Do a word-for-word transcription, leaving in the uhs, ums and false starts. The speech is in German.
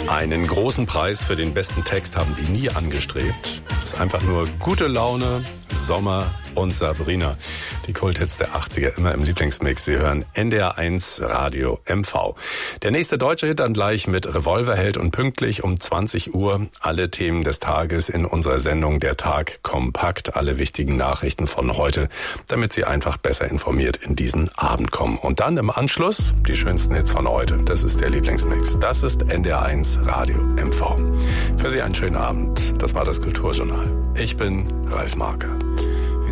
Einen großen Preis für den besten Text haben die nie angestrebt. Es ist einfach nur gute Laune, Sommer und Sabrina. Die Kulthits der achtziger immer im Lieblingsmix. Sie hören N D R eins Radio M V. Der nächste deutsche Hit dann gleich mit Revolverheld und pünktlich um zwanzig Uhr. Alle Themen des Tages in unserer Sendung Der Tag kompakt. Alle wichtigen Nachrichten von heute, damit Sie einfach besser informiert in diesen Abend kommen. Und dann im Anschluss die schönsten Hits von heute. Das ist der Lieblingsmix. Das ist N D R eins Radio M V. Für Sie einen schönen Abend. Das war das Kulturjournal. Ich bin Ralf Markert.